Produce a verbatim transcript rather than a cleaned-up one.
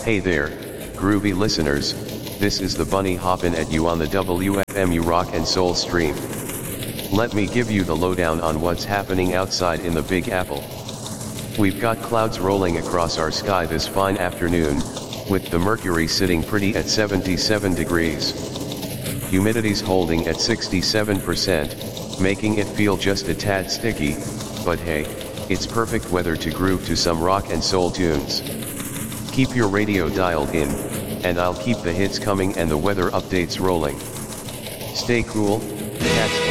Hey there, groovy listeners, this is the Bunny hoppin' at you on the W F M U Rock and Soul stream. Let me give you the lowdown on what's happening outside in the Big Apple. We've got clouds rolling across our sky this fine afternoon, with the mercury sitting pretty at seventy-seven degrees. Humidity's holding at sixty-seven percent, making it feel just a tad sticky, but hey, it's perfect weather to groove to some rock and soul tunes. Keep your radio dialed in, and I'll keep the hits coming and the weather updates rolling. Stay cool, cats.